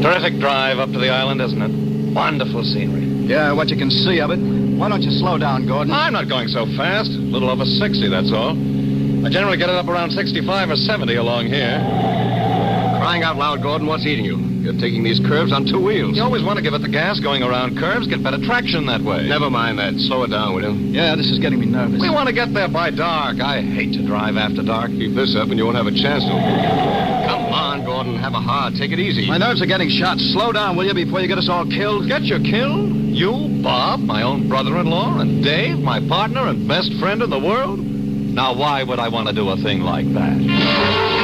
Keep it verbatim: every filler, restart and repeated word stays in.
Terrific drive up to the island, isn't it? Wonderful scenery. Yeah, what you can see of it. Why don't you slow down, Gordon? I'm not going so fast. A little over sixty, that's all. I generally get it up around sixty-five or seventy along here. Crying out loud, Gordon, what's eating you? You're taking these curves on two wheels. You always want to give it the gas going around curves, get better traction that way. Never mind that. Slow it down, will you? Yeah, this is getting me nervous. We want to get there by dark. I hate to drive after dark. Keep this up and you won't have a chance to. Come on, Gordon. Have a heart. Take it easy. My nerves are getting shot. Slow down, will you, before you get us all killed? Get you killed? You, Bob, my own brother-in-law, and Dave, my partner and best friend in the world? Now, why would I want to do a thing like that?